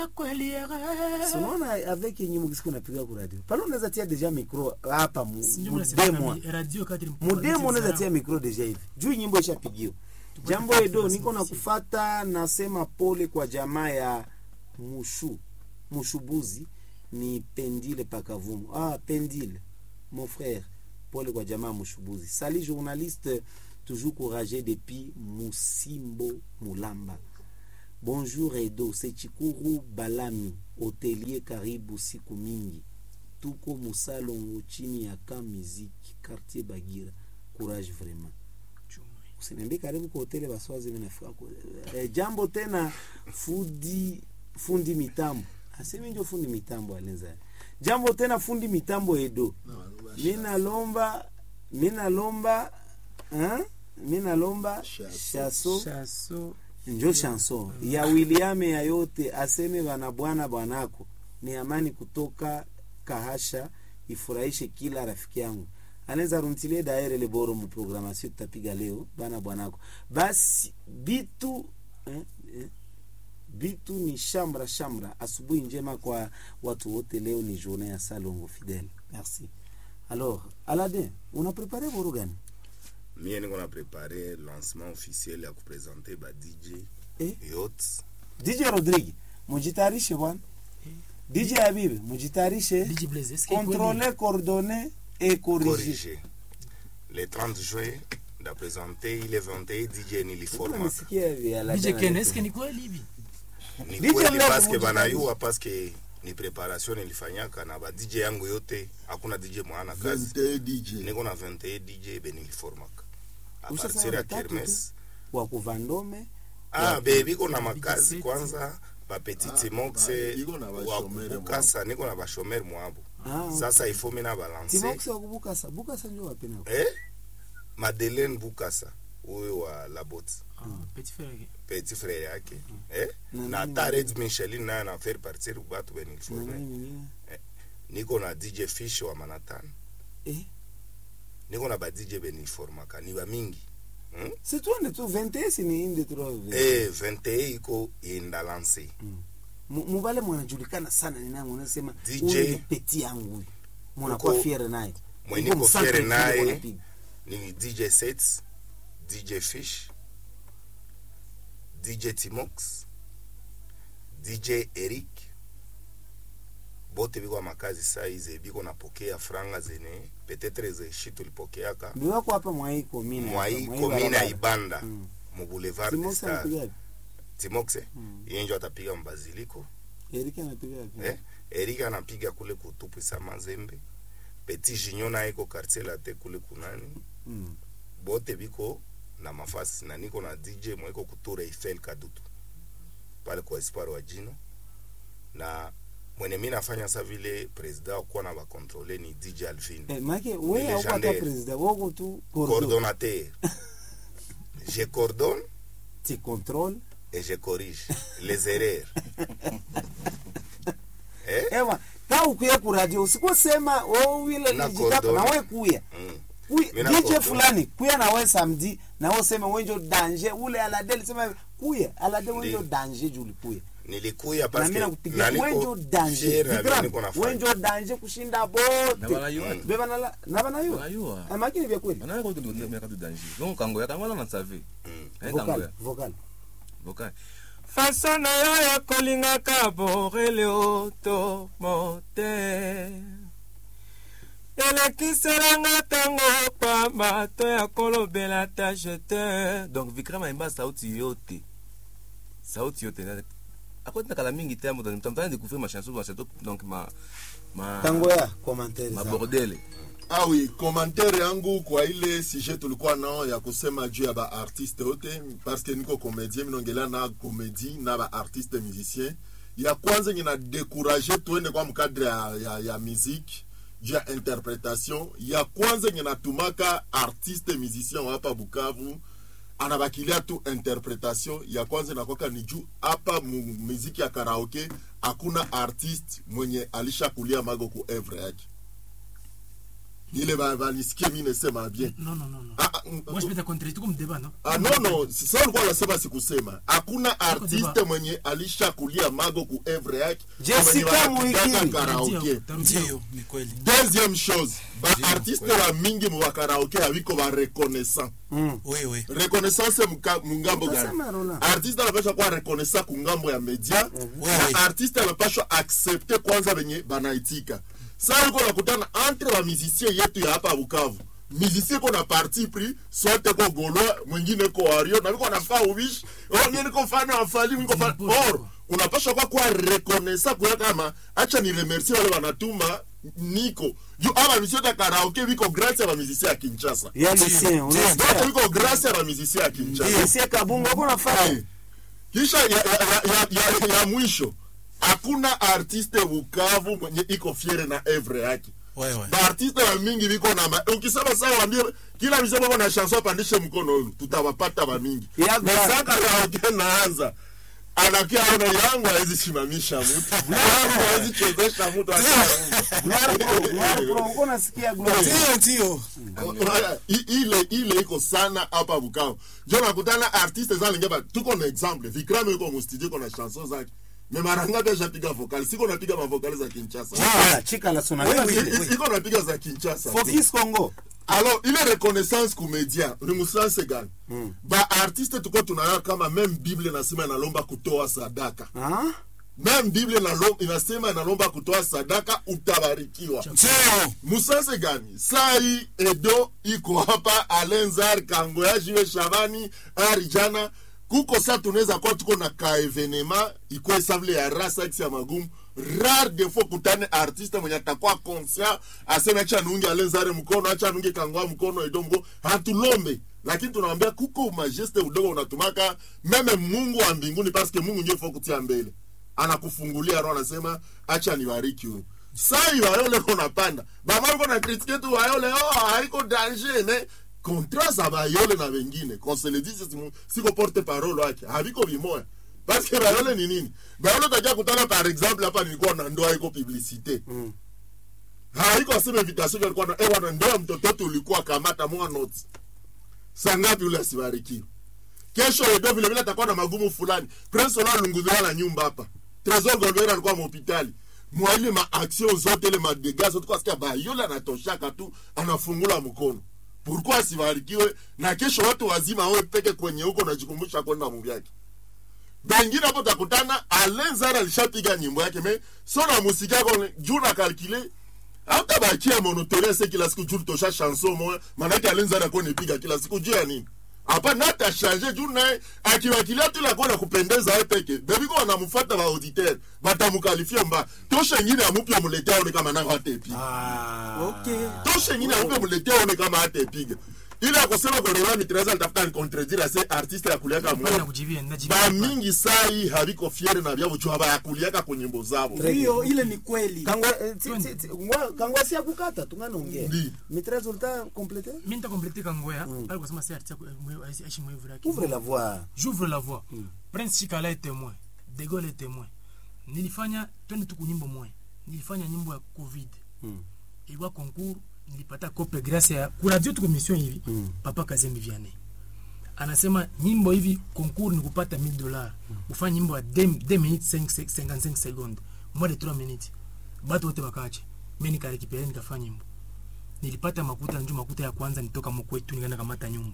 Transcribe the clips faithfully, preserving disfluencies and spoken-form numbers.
Sonona avec nyimbo kisiko unapiga kwa radio. Pale unaweza tia deja micro hapa mu demo. Radio kadri Mu demo unaweza tia micro deja hivi. Juu nyimbo ishapigiwa. Jambo Edo niko nakufuata, nasema pole kwa jamaa ya Mushu. Mushubuzi ni Pendile Pakavumu. Ah, Pendile, mon frère. Pole kwa jamaa Mushubuzi. Salut journaliste, toujours courageux depuis Musimbo Mulamba. Bonjour Edo, c'est Chikuru Balami, hotelier karibu siku mingi. Tuko musalongo chini ya Ka Musique, quartier Bagira. Courage vraiment. Usiniambie karibu kwa hoteli Baswazi mimi nafika kwa. E, jambo tena fundi fundi mitambo. Asemi ndio fundi mitambo alenza. Jambo tena fundi mitambo Edo. Mimi nalomba mimi nalomba hein? Mimi nalomba chaso chaso njo chanson ya William ya yote aseme bana bwana bwanako ni amani kutoka Kahasha ifurahishe kila rafiki yangu. Anaweza runtilie daire le boro mu programmation tutapiga leo bana bwanako. Basi bitu eh, eh, bitu ni shambra shambra. Asubuhi njema kwa watu wote, leo ni journée ya Salongo Fidèle. Merci. Alors, Aladin, on a préparé boro gani? Mie niko na préparé lancement officiel ya kupresenter ba D J eh? Yots. D J Rodrigue, mujitarishe bwana. Eh? D J Habibi, mujitarishe. D J Blaze, contrôler, coordonner et corriger. corriger. Le trente juin, da présenter il est vingt et un D J Niliforma. D J Ken, est-ce que ni kweli hivi? Ni kweli parce que banayua parce que ni preparation nilifanyaka na ba D J yangu yote, hakuna D J mwana kazi. vingt et un D J. Niko na vingt et un D J beniliformaka. A partir ya kermes wa kuvandome. Ah, baby kona makazi kwanza ba petit Timoxe wa Bukasa, niko na ba shomer mwabo. Ah, sasa okay. Ifo mina balance. Timoxe wa Bukasa, Bukasa ndio wapi nako? Eh? Madeleine Bukasa, huyo wa Labot. Ah, petit frère. Petit frère yake. Ah. Eh? Na, na Tared Micheline na na faire partir batu beniliforme. Eh? Niko na D J Fish wa Manhattan. Eh? Niko na ba D J beniliformaka ni ba mingi. Hmm? C'est toi ne tu vingt et un si ni inde trois. Eh, vingt et un iko inda lance. Mm. Mubale mwanajulikana sana ni nangu unasema D J Petit yangu. Mwana kwa fiere naye. Mwenye kwa fiere naye ni D J Sets, D J Fish, D J Timox, D J Eric. Bote biko makazi saize biko napokea franga zene peut-être ze shitu lipokeaka. Biwa kwa hapa mwai komina. Mwai komina Ibanda. Mm. Mu boulevard Timox Star. Timox mm. Yenjo atapiga mbaziliko. Eric anapiga wapi? Eh? Eric anapiga kule kutupu sa Mazembe. Petit Jinyona iko quartier la te kule kunani. Mm. Bote biko na mafasi na niko na D J mweko kutura Eiffel Kadutu. Pale kwa Espoir wa Jino. Na mwene mimi nafanya sa vile president kwa na ba contrôler ni D J Alvin. Eh, make wewe au kwa president wako tu coordonnateur. Je coordonne, tu contrôles et je corrige les erreurs. Eh? Ewa, ta ukuye ku radio usikosema wewe wile nijitaka na wewe kuya. Mm. D J fulani kuya na wewe samedi na wewe sema wenjo danger ule Aladel sema kuya Aladel wenjo danger juli kuya. Nilikuya parce que wenjo danger wenjo danger kushinda bote beba na na banayo amakini vya kweli banayo kwa ndio miaka tu danger donc kango ya kama na savi eh kango ya vocal vocal façon ya ya kolinga ka borele auto moteur ele kiseranga tango pa mato ya kolobela ta jeter donc Vikram imba sauti yote sauti yote na akoti kala mingi tembo donc tamtana découvrir ma chanson ma chanson donc ma ma tango ya commentaire ma bordel. Ah oui, commentaire yangu kwa ile sujet tulikuwa nao ya kusema juu ya ba artiste wote parce que niko comédien minongela na comédie na ba artiste musicien ya kwanza ngina décourager tuende kwa mkadre ya ya, ya musique juu ya interprétation ya kwanza ngina tumaka artiste musicien hapa Bukavu anabakilia tu interpretation ya kwanza na kwaka ni juu hapa muziki ya karaoke hakuna artiste mwenye alishakulia mago ku evre yake. ile ba balisikie mimi nasema bien. Non non non non. Ah, ah, Moi je peux te contrer tout comme débat non. Ah non non, sasa ulikuwa unasema sikusema. Hakuna artiste mwenye alishakulia mago ku evre yake. Jessica Mwikiri karaoke. Ndio, ni kweli. Deuxième chose, ba artiste wa mingi mu karaoke habiko ba reconnaissant. Oui oui. Reconnaissance mungambo gani? Artiste anapaswa kuwa reconnaissant ku ngambo ya media. Artiste anapaswa accepter kwanza benye banaitika. Sasa uko nakutana entre wa musicien yetu ya hapa Bukavu. Musicien kona parti pris, soit ko Gaulois, mwingine ko Wario, na biko nafaa ubishi, oh nini ko fana afali, mwiko fana. Or, unapaswa kwa kwa reconnaissant kwa kama acha ni remercier wale wanatuma Niko. Yo aba musicien ta karaoke biko grâce à musicien ya Kinshasa. Ya musicien, unasikia biko grâce à musicien ya Kinshasa. Musicien Kabungo kuna faa. Kisha ya ya ya, ya, ya mwisho. Hakuna artiste Bukavu mwenye iko fiere na evre yake. Wewe. Ba artiste wa mingi biko na ma... ukisema sawa waambie kila mzee baba na chanson pandishe mkono huyu tutawapata ba mingi. Na saka karaoke naanza. Anakia ana yangu haizi simamisha mtu. Yangu haizi chezesha mtu Gloire uko nasikia Gloire. Ndio ndio. Ile ile iko sana hapa Bukavu. Ndio nakutana artiste za lingeba tuko na example. Vikram yuko mu studio kuna chanson zake. Mais maranga deja piga vocal. Siko napiga ma vocal za Kinshasa. Ah, chika la sona. Iko napiga za Kinshasa. Focus Congo. Alors, il est reconnaissance ku media. Ni musanse gani? Mm. Ba artiste tuko tunaya kama même Bible nasema inalomba kutoa sadaka. Ah? Même Bible inalomba inasema inalomba kutoa sadaka utabarikiwa. Ndio. Musanse gani? Sai Edo iko hapa Alenzar Kangoya Jiwe Shabani Arijana kuko sa tunaweza kwa tuko na ka evenema iko esable ya rasa ya magumu rare de fois kutane artiste mwenye atakuwa conscient asema acha nunge Alenzare mkono acha nunge Kangoya mkono Edo mkono hatulombe lakini tunaambia kuko majeste udogo unatumaka meme Mungu wa mbinguni parce que Mungu ndiye fokutia mbele anakufungulia roho anasema acha nibariki huyu. Sai wayole unapanda baba uko na critique tu wayole oh haiko danger mais contrat za bayole na wengine qu'on se le dise siko porte parole wake haviko vimoya parce que bayole ni nini bayole tajia kutana par exemple hapa nilikuwa na ndoa iko publicité mm. haiko aseme invitation ilikuwa na ewa na ndoa mtoto wetu ulikuwa kamata mwa notes sangapi ule asibariki kesho Edo vile vile atakuwa na magumu fulani Prince Ola Lunguzwa na nyumba hapa Trésor Golbert alikuwa hospitali mwali ma action zote ile ma dégâts zote kwa sikia bayole anatoshaka tu anafungula mkono. Pourquoi asibarikiwe na kesho watu wazima wewe peke kwenye huko unajikumbusha kwenda Mungu yake. Bengine hapo takutana Alenzara alishapiga nyimbo yake mais sona muziki yako juu na calculer hata bakia monoterese kila siku juu tosha chanson moja maana yake Alenzara kwa nipiga kila siku juu ya nini? Hapa nata changer juu naye akiwakilia tu la kwa kupendeza yeye peke. Baby kwa anamfuata ba auditeur batamkalifia mba tosha nyingine amupe muletea one kama nanga atepiga. Ah. Okay. Tosha nyingine amupe muletea one kama atepiga. Ile akosema kwa Roland Mitreza alitafuta ni contredire ase artiste ya kuliaka mwa. Ba mingi sai habiko fiere na byabo chwa ba kuliaka kwenye nyimbo zao. Hiyo ile ni kweli. Kangwa kangwa si akukata tunganaongea. Mitreza ulta compléter? Mimi nita compléter Kangoya, pale kwa sema si artiste aishi mwe vura. Ouvre la voix. J'ouvre la voix. Prince Chikala est témoin. De Gaulle est témoin. Nilifanya twende tu kunyimbo moja. Nilifanya nyimbo ya Covid. Mm. Ilikuwa concours nilipata kope grâce ya kuna dio tu commission hivi. Mm. Papa Kazembe Vianney. Anasema nyimbo hivi concours ni kupata mille dollars. Mm. Ufanye nyimbo ya deux minutes cinquante-cinq secondes. Moi de trois minutes. Batu wote wakaache. Mimi nikarekipelea nikafanya nyimbo. Nilipata makuta njoo makuta ya kwanza nitoka mkwetu nikaenda kamata nyumba.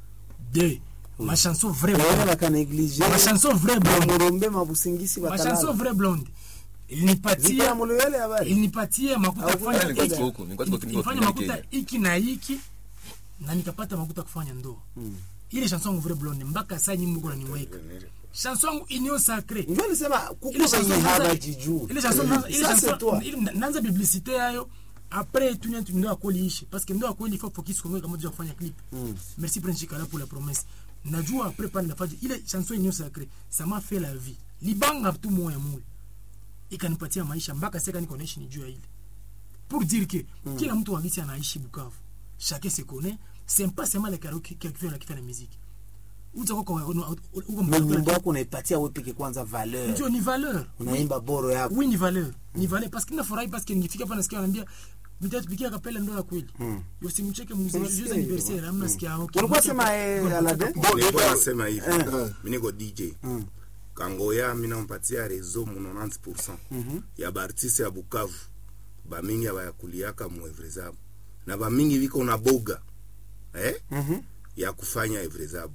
De ma chanson vraie blonde la négliger ma chanson vraie blonde morombe mabusingisi batalala ma chanson vraie blonde ilinipatia mulele habari ilinipatia makuta kufanya huko nifanye makuta iki na iki na nikapata makuta kufanya ndoa mm. Ile chanson vraie blonde mpaka sasa nyimbo kuna niweka chanson inyo sacré ndio nisema kuko kwenye haba jiju ile chanson ile chanson nanza publicité yayo après tu n'as tu n'as quoi liishi parce que ndio kweli il faut focus kwa kama tu kufanya clip mm. Merci Prince Chikala pour la promesse najua après pas na faji ile chanson inyo sacré ça m'a fait la vie libanga tu moya moyo ikanipatia maisha mpaka sasa niko naishi ni juu ya ile pour dire que mm. Kila mtu wagiti anaishi Bukavu chacun se connaît c'est pas seulement le karaoke qui fait la qui fait la musique uko kwa uko mbona yako unaipatia wewe peke kwanza valeur ndio ni valeur unaimba boro yako oui ni valeur ni valeur parce que nafurahi parce que ningefika hapa nasikia ananiambia Nitatupikia kapela ndo la kweli. Usimcheke mzee juzi anniversaire amna sikia okay. Ulikuwa sema eh Alade? Nilikuwa nasema hivi. Mimi niko D J. Kangoya mimi nampatia rezo mu ninety percent ya baartiste ya Bukavu. Ba mingi abayakuliaka mu Evrezabu. Na ba mingi viko na boga. Eh? Mhm. Ya kufanya Evrezabu.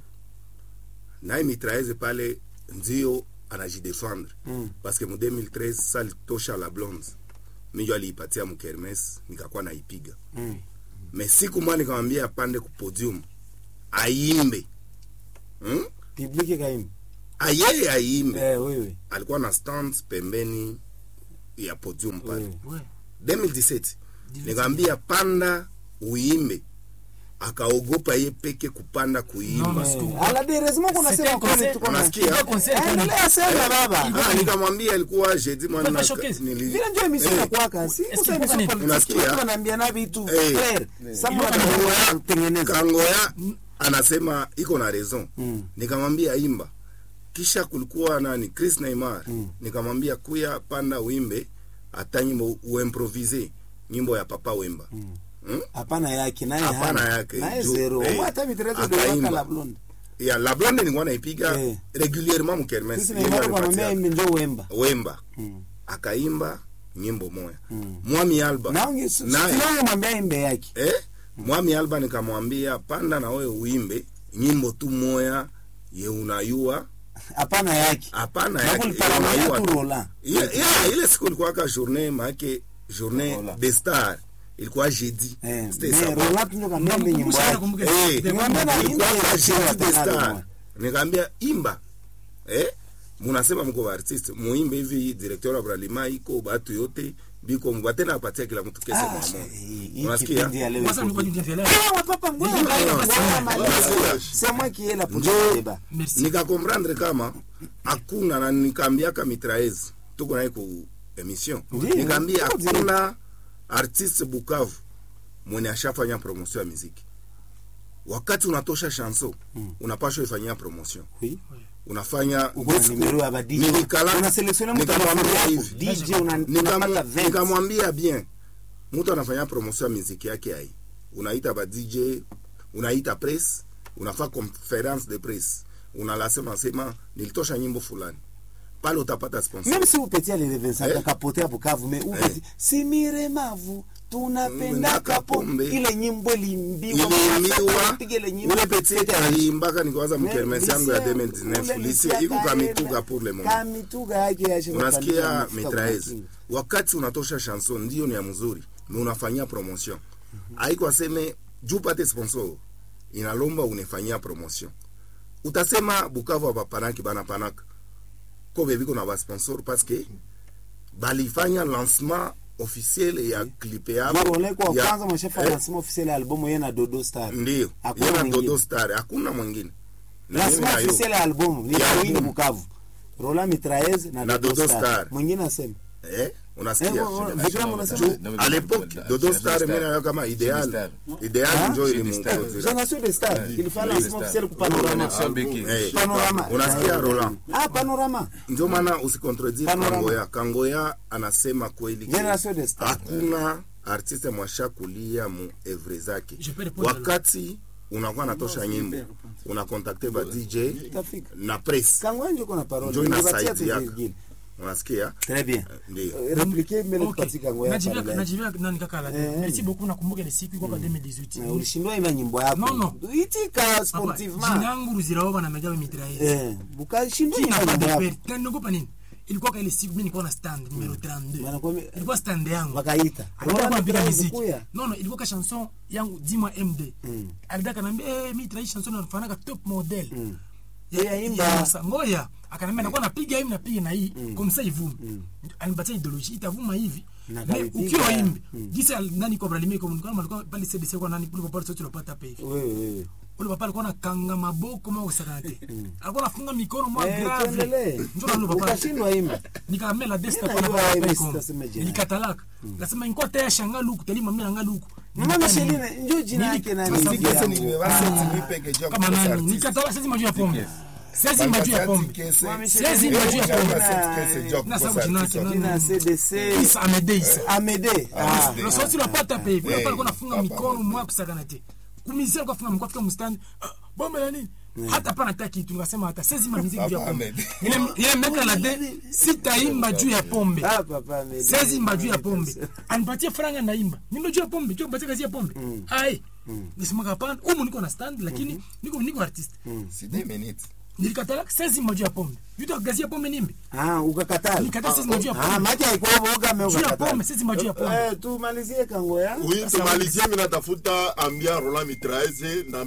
Na mitraeze pale ndio anajidefendre. Mm. Parce que mu deux mille treize sali tosha la blonde. Mimi aliipatia mu Kermes nikakuwa naipiga. Mm. Mais siku mwana nikamwambia apande ku podium. Aimbe. Hmm? Public kaimbe. Ayeye aimbe. Eh wewe. Alikuwa na stand pembeni ya podium pale. Ouais. deux mille dix-sept. Nikamwambia panda uimbe. Akaogopa yeye peke kupanda kuimba. Non, non, Alade rezima kuna C'était sema un kweli concert. tuko na Unasikia? endelea sema baba. Ah, nikamwambia ilikuwa jeudi mwana Papa showcase. nili Vile ndio emission Eh. ya kwaka. Si Est-ce kusema que emission vous kwa unasikia? wanaambia na vitu Eh. clair. Samu Kangoya anatengeneza. Kangoya anasema iko na raison. Mm. Nikamwambia imba. Kisha kulikuwa nani Chris Neymar. Mm. Nikamwambia kuya panda uimbe hata nyimbo uimprovise nyimbo ya Papa Wemba. Mm. Hmm? Hapana yake naye Hapana hana. yake. Naye Juu, zero. eh, Hata mitrezo akaimba. ndio la blonde. Ya la blonde nilikuwa naipiga Eh. régulièrement mu Kermesse. Sisi ni mara kwa mama mimi ndio Wemba. Wemba. Mm. Akaimba nyimbo moya. Mm. Mwami Alba. Na unge sio mwambia imbe yake. Eh? Mwami Alba nikamwambia panda na wewe uimbe nyimbo tu moya ye unayua Hapana yake. hapana Na yake kulipala unayua tu tu. rola. Ya ya ile siku ilikuwa ka journée maake journée Rola. des stars ilikuwa jeudi. Eh, C'était mais ça. rola tu ndio kama imbe nyimbo yake. Eh, Nikamwambia na imbe ilikuwa ka ya jeudi des Tanzania. stars. Nikamwambia imba. Eh? Munasema mko wa artiste, muimbe hivi directeur wa Bralima iko batu yote biko mbatena apatia kila mtu kese Ah, mwa hii Unasikia? kipindi ya leo. Moi ça me dit de Ah, papa ngoja. C'est moi qui est là pour Ndio. débat. Merci. Nikakomprendre kama hakuna na nikambiaka mitraez tuko naye ku emission. Ndiyo. Nikambia Ndiyo. hakuna artiste Bukavu mwenye ashafanya promotion ya muziki. Wakati unatosha chanson, Mm. unapaswa ifanyia promotion. Oui. Unafanya Uko na numero ya badi. Nilikala- Una selectionner mtu nikamwambia anafanya hivi. D J una Nikamu- unapata vingt. nikamwambia bien mtu anafanya promotion ya muziki yake hai, unaita ba D J, unaita press, unafanya conference de presse, unalasema sema nilitosha nyimbo fulani pale, utapata sponsor. Même si upetia les Vincent Eh. kapotea Bukavu mais upeti simire mavu tunapenda Tunapenda kapo pombe. ile nyimbo limbiwa Ilimiwa piga ile nyimbo ule petit aliimbaka nikawaza mkermesi yangu ya Ule deux mille dix-neuf lisia lisi iko kaenda. kamituga pour le moment. Kamituga yake ya shirika Unasikia mafuta mitraez kwa kinga. wakati unatosha chanson ndio ni ya mzuri, mais unafanyia promotion haiko aseme juu pate sponsor, inalomba unefanyia promotion. Utasema Bukavu abapanaki bana panaka ko bebiko na ba sponsor parce que balifanya lancement officiel ya clip yao Joro ole kwa ya- kwanza mshafa eh, lancement officiel ya album yeye na Dodo Star. ndio Hakuna yana mwingine. Dodo Star, hakuna mwingine. Na Lancement mimi nayo. officiel ya album ni Ya ya album. Wini Bukavu. Rola Mitraez na Na Dodo Dodo Star. Star. Mwingine asema. Eh, unasikia? Eh, oh, oh, Vikram unasema. Juu, à l'époque Dodo Star mimi nayo kama ideal ideal ndio ilimukodira. Génération des stars. Il fallait lancement officiel kwa Panorama. Eh, Panorama. unasikia Roland? Ah, Panorama. Ndio maana usikontredire Panorama. Kangoya. Kangoya anasema kweli ki- Génération des stars. hakuna artiste mwasha kulia mu evre zake. Je peux répondre Wakati unakuwa natosha nyimbo, unakontakte ba D J Utafika. na press, Kangwa ndio kuna parole. ndio Nipatia inasaidia. tu virgule. Unasikia? Très bien. Ndio. Euh, Répliquer mais le Ok. parti Kangwa ya Najivia parole. najivia nani kaka la. Eh. Merci beaucoup nakumbuka ile siku iko kwa deux mille dix-huit. Eh, ulishindwa ima nyimbo yako. Non, non. Itika Jina sportivement. yangu Ruziraoba na Megabe Mitraez. Eh, bukashindwa Qui n'a ima pas de nyimbo yako. père? Na niogopa nini? Ilikuwa kwa ile siku mimi nilikuwa na stand numero trente-deux. Maana kwa Ilikuwa stand yangu. wakaita. Alikuwa anapiga muziki. Kuya. Non non, ilikuwa ka chanson yangu Dis-moi M D. Mm. Alitaka niambia eh mimi trai chanson nafanana top model. Mm. Ya Ya imba. ya Sangoya. Akaniambia nakuwa napiga hivi napiga na hii comme ça ivume. Anipatia ideology itavuma hivi. Na Mais kaipiga. ukiwa imbe. Mm. Jinsi al- nani kwa Bralime kwa mkono alikuwa pale C D C kwa nani kuliko pale sote tunapata hapa hivi. Wewe wewe. Ule papa alikuwa anakanga maboko mwa usakate. Alikuwa anafunga mikono mwa Eh, grave. tuendelee. Ndio ule papa. Ukashindwa imba. Nikamela desta Mimi kwa najua na hivi kwa. sitasema jina. Nilikatalaka. Nasema inko taya shanga luku telima mimi anga luku. Mama Micheline njoo jina yake nani? Muziki Ndugu sasa yangu. niliwasa timipe ke job Kama nani? Nikatalaka sasa majua pombe. sezi majuu ya pombe sezi majuu ya pombe na sababu jina Kina C D C Isa Amede Isa Amede. Ah. le sorti la pata pe kuna pale kuna funga mikono mwa kusakana te kumizia kwa funga mkoa fika mstand bombe la nini hata pana taki tunasema hata sezi muziki juu ya pombe ile ile meka la de sitaimba juu ya pombe Ah papa Amede. sezi imba juu ya pombe anipatie franga naimba nimba juu ya pombe juu mpatie kazi ya pombe hai nisema hapana umu niko na stand lakini niko niko artist si deux minutes nilikatala sezi imba juu ya pombe vitu kazi ya pombe nimbe Ah ukakatala. nilikatala sezi imba juu ya Ah pombe maji haikuwa boga juu ya meukakatala. pombe sezi imba juu ya pombe Eh tumalizie kango ya. Oui, tumalizie, mimi natafuta ambia Roland Mitraeze na